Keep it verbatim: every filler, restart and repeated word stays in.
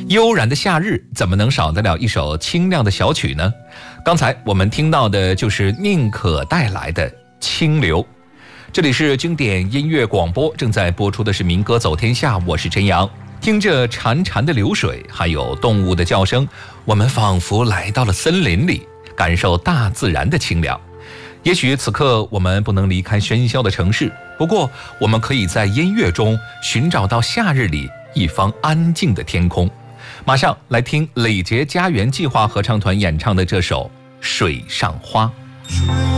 悠然的夏日怎么能少得了一首清亮的小曲呢？刚才我们听到的就是宁可带来的《清流》。这里是经典音乐广播，正在播出的是民歌走天下，我是陈阳。听着潺潺的流水，还有动物的叫声，我们仿佛来到了森林里，感受大自然的清凉。也许此刻我们不能离开喧嚣的城市，不过我们可以在音乐中寻找到夏日里一方安静的天空。马上来听李杰家园计划合唱团演唱的这首《水上花》。